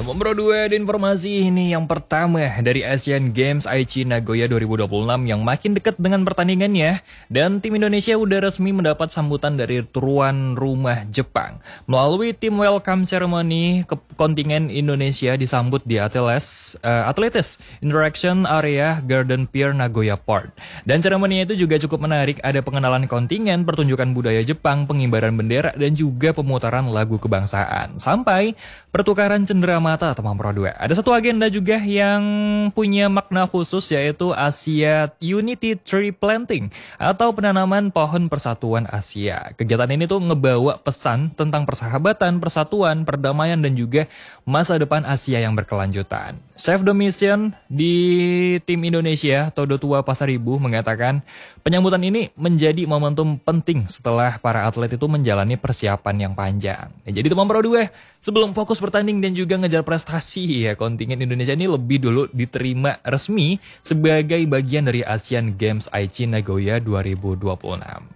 Teman Bro 2 ada informasi ini yang pertama dari Asian Games Aichi Nagoya 2026 yang makin dekat dengan pertandingannya, dan tim Indonesia udah resmi mendapat sambutan dari tuan rumah Jepang. Melalui tim welcome ceremony, kontingen Indonesia disambut di Athletics Interaction Area Garden Pier Nagoya Port. Dan seremoninya itu juga cukup menarik, ada pengenalan kontingen, pertunjukan budaya Jepang, pengibaran bendera, dan juga pemutaran lagu kebangsaan. Sampai pertukaran cenderamata teman Pro 2. Ada satu agenda juga yang punya makna khusus, yaitu Asia Unity Tree Planting atau penanaman pohon persatuan Asia. Kegiatan ini tuh ngebawa pesan tentang persahabatan, persatuan, perdamaian, dan juga masa depan Asia yang berkelanjutan. Chef de Mission di tim Indonesia, Todo Tua Pasaribu, mengatakan penyambutan ini menjadi momentum penting setelah para atlet itu menjalani persiapan yang panjang. Jadi teman Pro 2, sebelum fokus bertanding dan juga ngejar prestasi, ya kontingen Indonesia ini lebih dulu diterima resmi sebagai bagian dari Asian Games Aichi Nagoya 2026.